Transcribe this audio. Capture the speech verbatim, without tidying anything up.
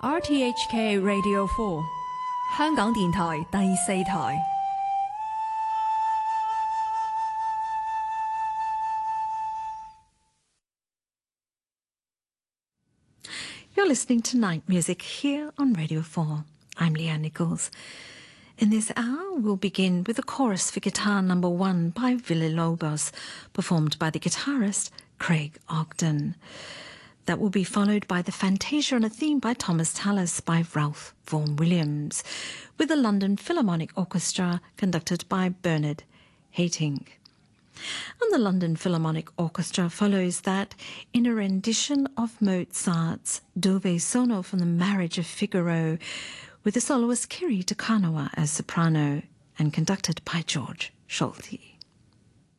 R T H K Radio four 香港電台第四台。 You're listening to Night Music here on Radio four. I'm Leanne Nichols. In this hour, we'll begin with a chorus for guitar number one by Villa-Lobos, performed by the guitarist Craig Ogden. That will be followed by the Fantasia on a Theme by Thomas Tallis by Ralph Vaughan Williams, with the London Philharmonic Orchestra conducted by Bernard Haitink. And the London Philharmonic Orchestra follows that in a rendition of Mozart's Dove Sono from The Marriage of Figaro, with the soloist Kiri Te Kanawa as soprano and conducted by George Scholti.